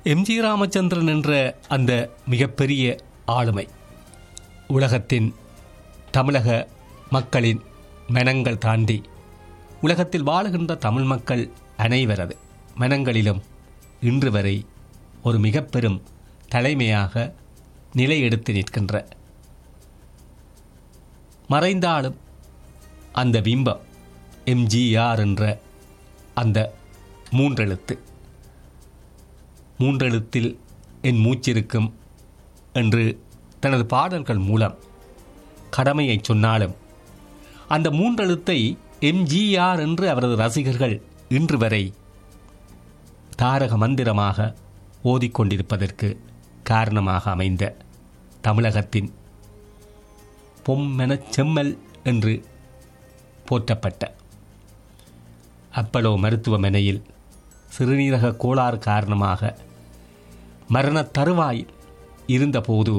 MG Ramachandran என்ற அந்த மிகப்பெரிய ஆளுமை உலகத்தின் தமிழக மக்களின் மனங்கள் தாண்டி உலகத்தில் வாழுகின்ற தமிழ் மக்கள் அனைவரது மனங்களிலும் இன்று வரை ஒரு மிக பெரும் தலைமையாக நிலை எடுத்து நிற்கின்ற, மறைந்தாலும் அந்த பிம்பம் எம்ஜிஆர் என்ற அந்த மூன்றெழுத்தில் என் மூச்சிருக்கும் என்று தனது பாடல்கள் மூலம் கடமையை சொன்னாலும் அந்த மூன்றெழுத்தை எம்ஜிஆர் என்று அவரது ரசிகர்கள் இன்று வரை தாரக மந்திரமாக ஓதிக்கொண்டிருப்பதற்கு காரணமாக அமைந்த தமிழகத்தின் பொம்மெனச் செம்மல் என்று போற்றப்பட்ட அப்பலோ மருத்துவமனையில் சிறுநீரக கோளாறு காரணமாக மரணத் தருவாயில் இருந்தபோது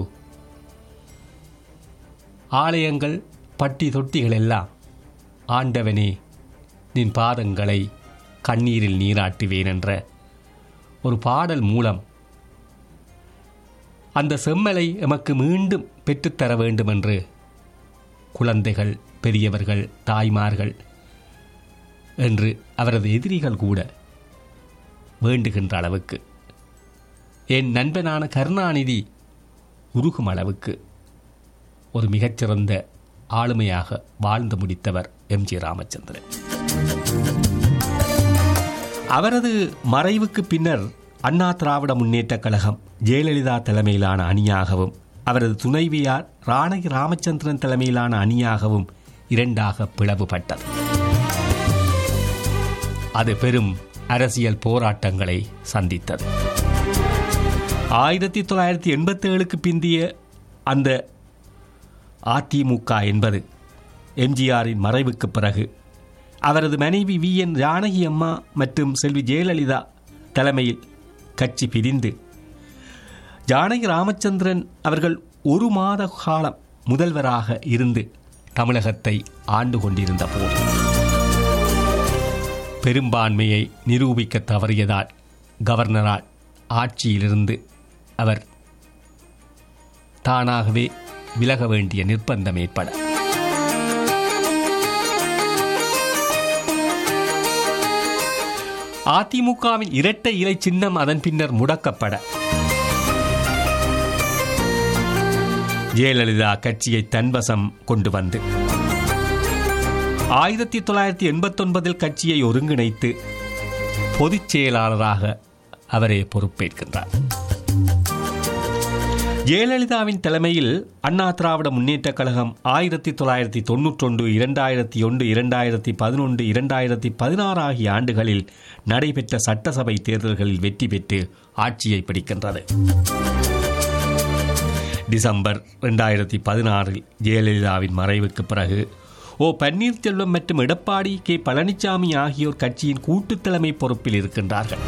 ஆலயங்கள் பட்டி தொட்டிகள் எல்லாம் ஆண்டவனே நின் பாதங்களை கண்ணீரில் நீராட்டுவேன் என்ற ஒரு பாடல் மூலம் அந்த செம்மலை எமக்கு மீண்டும் பெற்றுத்தர வேண்டும் என்று குழந்தைகள், பெரியவர்கள், தாய்மார்கள் என்று அவரது எதிரிகள் கூட வேண்டுகின்ற அளவுக்கு, என் நண்பனான கருணாநிதி உருகும் அளவுக்கு ஒரு மிகச்சிறந்த ஆளுமையாக வாழ்ந்து முடித்தவர் எம்ஜி ராமச்சந்திரன். அவரது மறைவுக்கு பின்னர் அண்ணா திராவிட முன்னேற்றக் கழகம் ஜெயலலிதா தலைமையிலான அணியாகவும் அவரது துணைவியார் ராணகி ராமச்சந்திரன் தலைமையிலான அணியாகவும் இரண்டாக பிளவுபட்டது. அது பெரும் அரசியல் போராட்டங்களை சந்தித்தது. 1987க்கு பிந்திய அந்த அதிமுக என்பது எம்ஜிஆரின் மறைவுக்கு பிறகு அவரது மனைவி வி.என். ஜானகி அம்மா மற்றும் செல்வி ஜெயலலிதா தலைமையில் கட்சி பிரிந்து ஜானகி ராமச்சந்திரன் அவர்கள் ஒரு மாத காலம் முதல்வராக இருந்து தமிழகத்தை ஆண்டு கொண்டிருந்த போது பெரும்பான்மையை நிரூபிக்க தவறியதால் கவர்னரால் ஆட்சியிலிருந்து அவர் தானாகவே விலக வேண்டிய நிர்பந்தம் ஏற்பட அதிமுகவின் இரட்டை இலை சின்னம் அதன் பின்னர் முடக்கப்பட ஜெயலலிதா கட்சியை தன்வசம் கொண்டு வந்து 1989 கட்சியை ஒருங்கிணைத்து பொதுச் செயலாளராக அவரே பொறுப்பேற்கின்றார். ஜெயலலிதாவின் தலைமையில் அண்ணா திராவிட முன்னேற்றக் கழகம் 1991, 2001, 2011, 2016 ஆகிய ஆண்டுகளில் நடைபெற்ற சட்டசபை தேர்தல்களில் வெற்றி பெற்று ஆட்சியை பிடிக்கின்றது. டிசம்பர் 2016 ஜெயலலிதாவின் மறைவுக்கு பிறகு பன்னீர்செல்வம் மற்றும் எடப்பாடி கே. பழனிசாமி ஆகியோர் கட்சியின் கூட்டுத் தலைமை பொறுப்பில் இருக்கின்றார்கள்.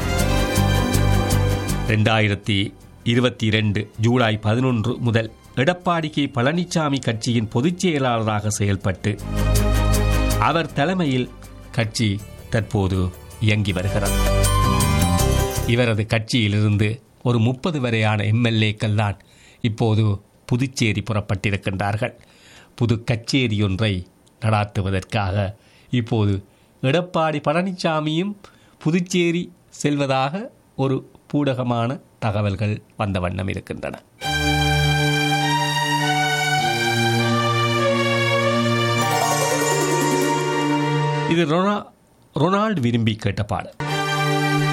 2022 ஜூலை 11 முதல் எடப்பாடி கே. பழனிசாமி கட்சியின் பொதுச் செயலாளராக செயல்பட்டு அவர் தலைமையில் கட்சி தற்போது இயங்கி வருகிறது. இவரது கட்சியிலிருந்து ஒரு 30 வரையான எம்எல்ஏக்கள் தான் இப்போது புதுச்சேரி புறப்பட்டிருக்கின்றார்கள். புது கச்சேரி ஒன்றை நடாத்துவதற்காக இப்போது எடப்பாடி பழனிசாமியும் புதுச்சேரி செல்வதாக ஒரு பூடகமான தகவல்கள் வந்த வண்ணம் இருக்கின்றன. இது ரொனால்டு விரும்பி கேட்ட பாடல்.